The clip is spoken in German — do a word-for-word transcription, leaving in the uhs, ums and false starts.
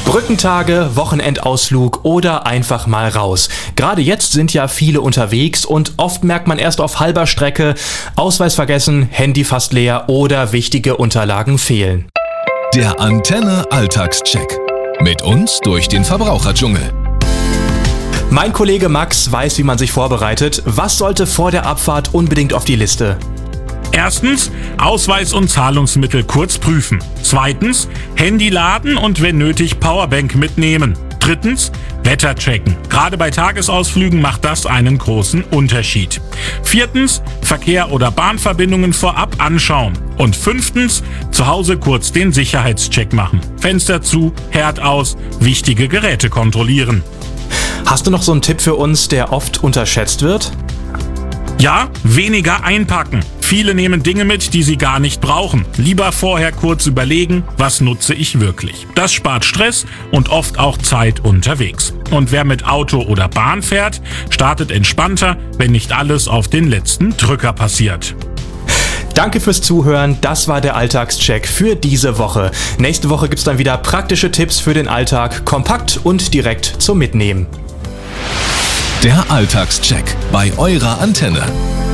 Brückentage, Wochenendausflug oder einfach mal raus. Gerade jetzt sind ja viele unterwegs und oft merkt man erst auf halber Strecke, Ausweis vergessen, Handy fast leer oder wichtige Unterlagen fehlen. Der Antenne Alltagscheck. Mit uns durch den Verbraucherdschungel. Mein Kollege Max weiß, wie man sich vorbereitet. Was sollte vor der Abfahrt unbedingt auf die Liste? Erstens, Ausweis und Zahlungsmittel kurz prüfen. Zweitens, Handy laden und wenn nötig Powerbank mitnehmen. Drittens, Wetter checken. Gerade bei Tagesausflügen macht das einen großen Unterschied. Viertens, Verkehr oder Bahnverbindungen vorab anschauen. Und fünftens, zu Hause kurz den Sicherheitscheck machen. Fenster zu, Herd aus, wichtige Geräte kontrollieren. Hast du noch so einen Tipp für uns, der oft unterschätzt wird? Ja, weniger einpacken. Viele nehmen Dinge mit, die sie gar nicht brauchen. Lieber vorher kurz überlegen, was nutze ich wirklich. Das spart Stress und oft auch Zeit unterwegs. Und wer mit Auto oder Bahn fährt, startet entspannter, wenn nicht alles auf den letzten Drücker passiert. Danke fürs Zuhören, das war der Alltagscheck für diese Woche. Nächste Woche gibt's dann wieder praktische Tipps für den Alltag, kompakt und direkt zum Mitnehmen. Der Alltagscheck bei eurer Antenne.